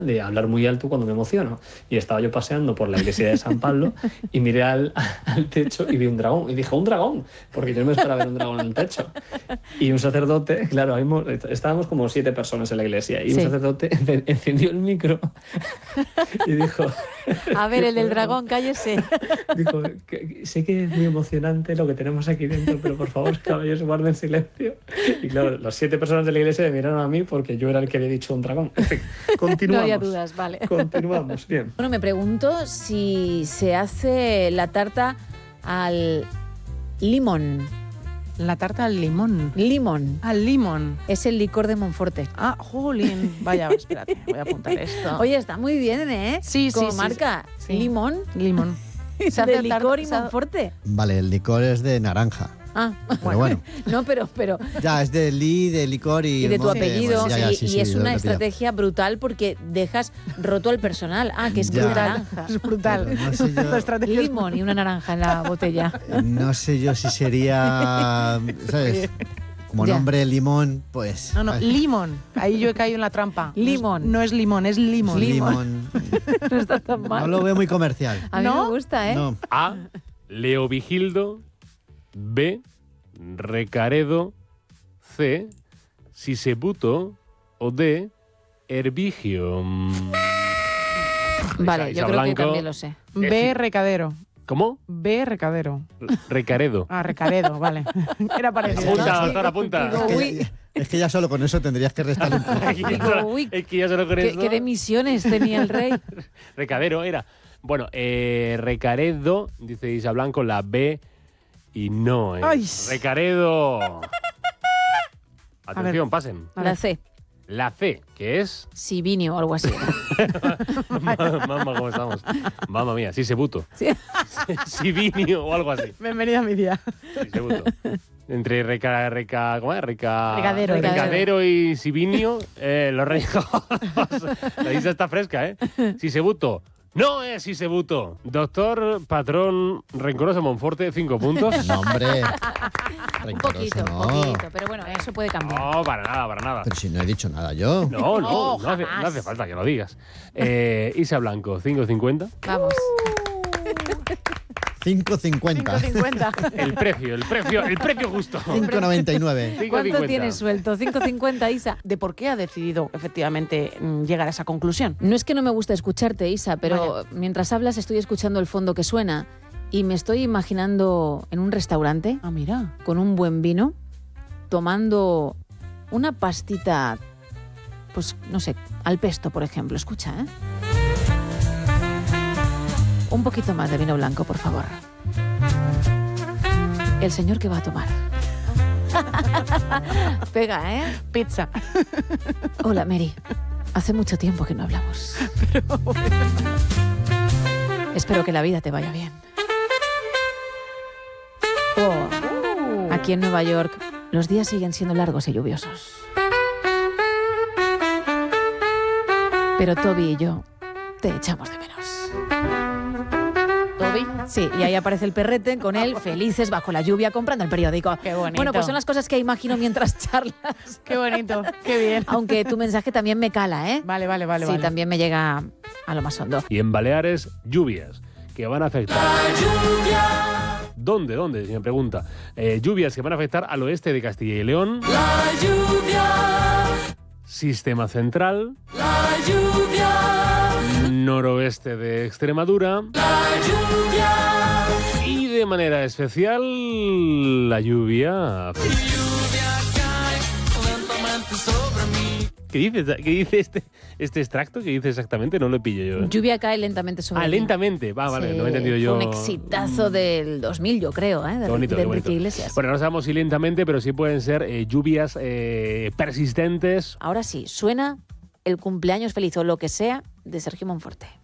de hablar muy alto cuando me emociono. Y estaba yo paseando por la iglesia de San Pablo y miré al techo y vi un dragón. Y dije, ¡un dragón! Porque yo no me esperaba ver un dragón en el techo. Y un sacerdote, claro, estábamos como 7 personas en la iglesia. Y un sacerdote encendió el micro y dijo... A ver, el del dragón, cállese. Dijo, sé que es muy emocionante lo que tenemos aquí dentro, pero por favor, caballeros, guarden silencio. Y claro, las 7 personas de la iglesia me miraron a mí porque yo era el que había dicho un dragón. En fin, continuamos. No había dudas, vale. Continuamos, bien. Bueno, me pregunto si se hace la tarta al limón. La tarta al limón. Limón. Al limón. Es el licor de Monforte. Ah, jolín. Vaya, espérate, voy a apuntar esto. Oye, está muy bien, ¿eh? Sí, como sí, marca. Sí. Limón. Limón. Se hace licor y Monforte. Vale, el licor es de naranja. Ah, pero bueno. No, pero Ya, es de licor y de tu apellido. Sí, y es una estrategia brutal porque dejas roto al personal. Ah, que es Ya. naranja. Es brutal. No sé yo, La estrategia es Limón y una naranja en la botella. no sé yo si sería, ¿sabes? Como Ya. nombre limón, pues... No, limón. Ahí yo he caído en la trampa. Limón. No es limón, es limón. Limón. No está tan mal. No lo veo muy comercial. A mí ¿No? me gusta, ¿eh? No. A. Leovigildo. B. Recaredo. C. Sisebuto. O D. Herbigio. Vale, Isa yo creo Blanco. que también lo sé. B, recadero. ¿Cómo? B, recadero. Recaredo. Ah, recaredo, vale. Era parecido. Apunta, ¿no? doctor, apunta. Digo, uy, Es que ya solo con eso tendrías que restarle un punto. digo, uy, Es que ya solo con ¿qué eso. demisiones tenía el rey? Recadero era. Bueno, Recaredo, dice Isa Blanco, la B y no. Ay. Recaredo. Atención, pasen. La C. La C, que es... Sivinio o algo así. Mamá, ¿cómo estamos? Mamma mía, Sisebuto. Sí. Sivinio o algo así. Bienvenida a mi día. Sisebuto. Entre ¿cómo es? Recadero. Recadero y Sivinio, los reyes. La isla está fresca, ¿eh? Sisebuto. No es Sisebuto. Doctor Patrón Rencoroso Monforte, 5 puntos. No, hombre. Un Rencoroso, poquito, no. poquito. Pero bueno, eso puede cambiar. No, para nada, para nada. Pero si no he dicho nada yo. No jamás. hace falta que lo digas. Isa Blanco, 5,50. Vamos. 5,50. 5,50. El precio justo. 5,99. ¿Cuánto 5,50. tienes suelto? 5,50, Isa. ¿De por qué ha decidido efectivamente llegar a esa conclusión? No es que no me guste escucharte, Isa, pero mientras hablas estoy escuchando el fondo que suena y me estoy imaginando en un restaurante Ah, mira. con un buen vino, tomando una pastita, pues no sé, al pesto, por ejemplo. Escucha, ¿eh? Un poquito más de vino blanco, por favor. El señor que va a tomar. Pega, ¿eh? Pizza. Hola, Mary. Hace mucho tiempo que no hablamos. Espero que la vida te vaya bien. Oh, aquí en Nueva York los días siguen siendo largos y lluviosos. Pero Toby y yo te echamos de menos. ¿Toby? Sí, y ahí aparece el perrete con él, felices bajo la lluvia, comprando el periódico. Qué bonito. Bueno, pues son las cosas que imagino mientras charlas. Qué bonito, qué bien. Aunque tu mensaje también me cala, ¿eh? Vale. Sí, también me llega a lo más hondo. Y en Baleares, lluvias que van a afectar. ¿Dónde? Si me pregunta. Lluvias que van a afectar al oeste de Castilla y León. La lluvia, Sistema central. la lluvia, Noroeste de Extremadura. la lluvia. Y de manera especial, la lluvia. Lluvia cae lentamente sobre mí. ¿Qué dice este extracto? ¿Qué dice exactamente? No lo pillo yo. Lluvia cae lentamente sobre mí. Lentamente. Vale, Sí, no he entendido yo. Fue un exitazo del 2000, yo creo, ¿eh? Qué bonito, de qué bonito. Enrique Iglesias. Bueno, no sabemos si lentamente, pero sí pueden ser lluvias persistentes. Ahora sí, suena el cumpleaños feliz o lo que sea de Sergio Monforte.